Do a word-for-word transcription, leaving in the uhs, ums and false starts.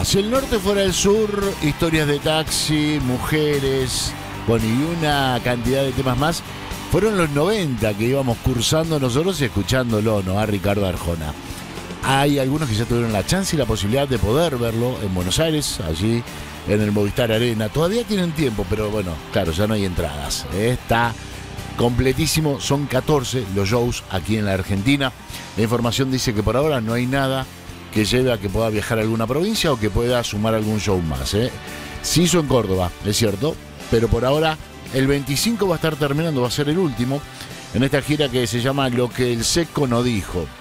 más. El norte fuera del sur, historias de taxi, mujeres, bueno, y una cantidad de temas más. Fueron los noventa que íbamos cursando nosotros y escuchándolo, ¿no? A Ricardo Arjona. Hay algunos que ya tuvieron la chance y la posibilidad de poder verlo en Buenos Aires, allí en el Movistar Arena. Todavía tienen tiempo, pero bueno, claro, ya no hay entradas. Está completísimo, son catorce los shows aquí en la Argentina. La información dice que por ahora no hay nada que lleve a que pueda viajar a alguna provincia o que pueda sumar algún show más, ¿eh? Se hizo en Córdoba, es cierto, pero por ahora el veinticinco va a estar terminando, va a ser el último en esta gira que se llama Lo que el Seco no dijo.